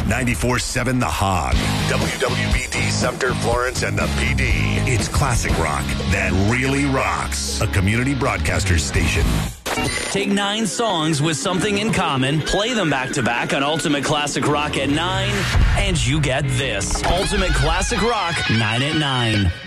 94.7 The Hog. WWBD Sumter, Florence, and the PD. It's classic rock that really rocks. A community broadcaster station. Take 9 songs with something in common, play them back-to-back on Ultimate Classic Rock at 9, and you get this. Ultimate Classic Rock, 9 at 9.